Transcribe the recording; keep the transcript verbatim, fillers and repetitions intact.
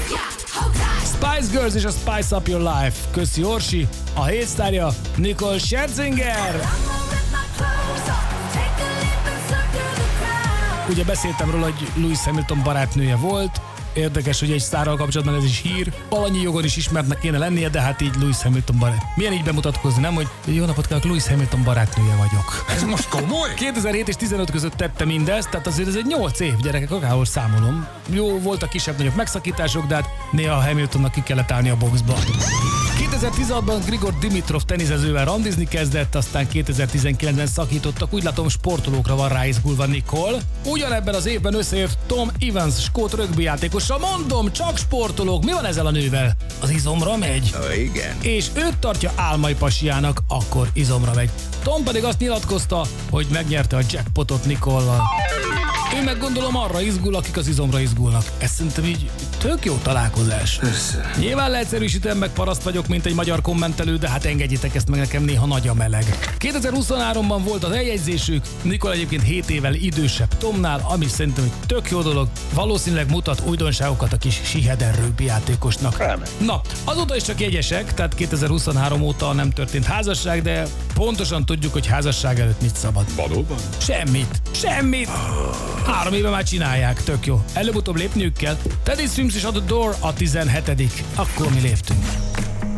Spice Girls és a Spice Up Your Life. Köszi Orsi, a hétsztárja Nicole Scherzinger. Ugye beszéltem róla, hogy Lewis Hamilton barátnője volt. Érdekes, hogy egy sztárral kapcsolatban ez is hír. Valanyi jogon is ismertnek kéne lennie, de hát így Lewis Hamilton barát. Milyen így bemutatkozni, nem? Hogy jó napot kívánok, Lewis Hamilton barátnője vagyok. Ez most komoly? kétezer-hét és tizenöt között tette mindezt, tehát azért ez egy nyolc év, gyerekek, akárhol számolom. Jó, voltak kisebb-nagyobb megszakítások, de hát néha Hamiltonnak ki kellett állni a boxba. kétezer-tizenhatban Grigor Dimitrov teniszezővel randizni kezdett, aztán kétezer-tizenkilencben szakítottak, úgy látom sportolókra van ráizgulva Nicole. Ugyanebben az évben összeért Tom Evans, skót rögbijátékossal. Mondom, csak sportolók, mi van ezzel a nővel? Az izomra megy? Ó, igen. És őt tartja álmai pasiának, akkor izomra megy. Tom pedig azt nyilatkozta, hogy megnyerte a jackpotot Nicole-lal. Ő meg gondolom arra izgul, akik az izomra izgulnak. Ez szerintem így tök jó találkozás. Persze. Nyilván leegyszerűsítem, meg paraszt vagyok, mint egy magyar kommentelő, de hát engedjétek ezt meg, nekem néha nagy a meleg. kétezer-huszonháromban volt az eljegyzésük, Nicole egyébként hét évvel idősebb Tomnál, ami szerintem egy tök jó dolog, valószínűleg mutat újdonságokat a kis Siheder rögbijátékosnak. Remek. Na, azóta is csak jegyesek, tehát kétezer-huszonhárom óta nem történt házasság, de pontosan tudjuk, hogy házasság előtt mit szabad. Valóban? Semmit. Semmit. Három éve már csinálják, tök jó. Előbb-utóbb lépniük kell. Teddy Swims és a The Door a tizenhetedik Akkor mi léptünk.